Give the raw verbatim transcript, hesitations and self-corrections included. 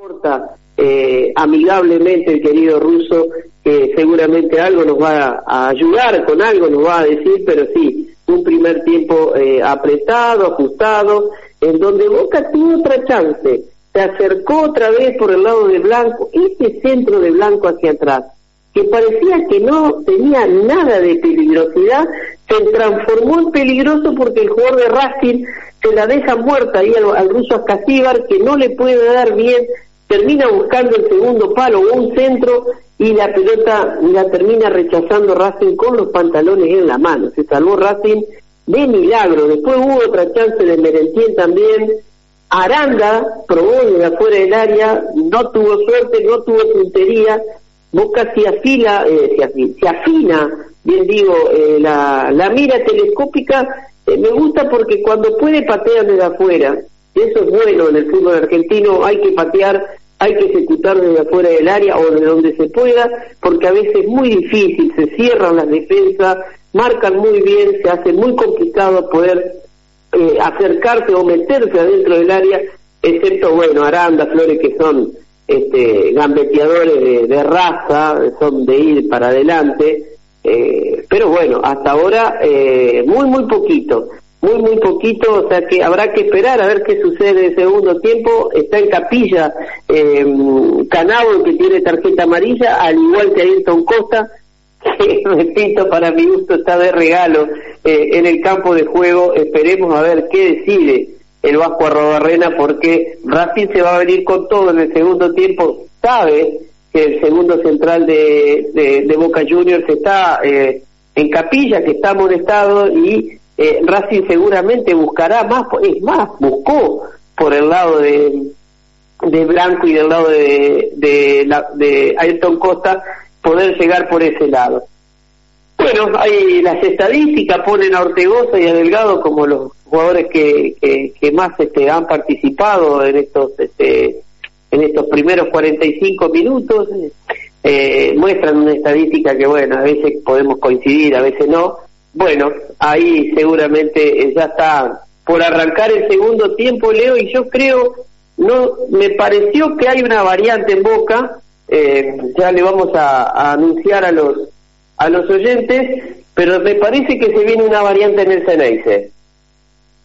Eh, amigablemente el querido Russo, que seguramente algo nos va a ayudar, con algo nos va a decir, pero sí, un primer tiempo eh, apretado, ajustado, en donde Boca tuvo otra chance, se acercó otra vez por el lado de Blanco, ese centro de Blanco hacia atrás, que parecía que no tenía nada de peligrosidad, se transformó en peligroso porque el jugador de Racing se la deja muerta ahí al, al ruso Ascasíbar, que no le puede dar bien, termina buscando el segundo palo o un centro y la pelota la termina rechazando Racing con los pantalones en la mano. Se salvó Racing de milagro. Después hubo otra chance de Merentiel también. Aranda probó desde afuera del área, no tuvo suerte, no tuvo puntería. Boca se afila, eh, se, afina, se afina, bien digo, eh, la, la mira telescópica. Eh, me gusta porque cuando puede patear desde afuera. Eso es bueno en el fútbol argentino, hay que patear, hay que ejecutar desde afuera del área o de donde se pueda, porque a veces es muy difícil, se cierran las defensas, marcan muy bien, se hace muy complicado poder eh, acercarse o meterse adentro del área, excepto, bueno, Aranda, Flores, que son este, gambeteadores de, de raza, son de ir para adelante, eh, pero bueno, hasta ahora eh, muy, muy poquito. Muy, muy poquito, o sea que habrá que esperar a ver qué sucede en el segundo tiempo. Está en Capilla eh, Canavo, que tiene tarjeta amarilla, al igual que Ayrton Costa, que, repito, para mi gusto está de regalo eh, en el campo de juego. Esperemos a ver qué decide el Vasco Arrobarrena, porque Racing se va a venir con todo en el segundo tiempo. Sabe que el segundo central de, de, de Boca Juniors está eh, en Capilla, que está amonestado, y Eh, Racing seguramente buscará más, es más, buscó por el lado de de Blanco y del lado de de, la, de Ayrton Costa poder llegar por ese lado. Bueno, hay las estadísticas ponen a Ortegoza y a Delgado como los jugadores que que, que más este, han participado en estos este, en estos primeros cuarenta y cinco minutos. Eh, muestran una estadística que, bueno, a veces podemos coincidir, a veces no. Bueno, ahí seguramente ya está por arrancar el segundo tiempo, Leo, y yo creo, no, me pareció que hay una variante en Boca, eh, ya le vamos a, a anunciar a los a los oyentes, pero me parece que se viene una variante en el Ceneice.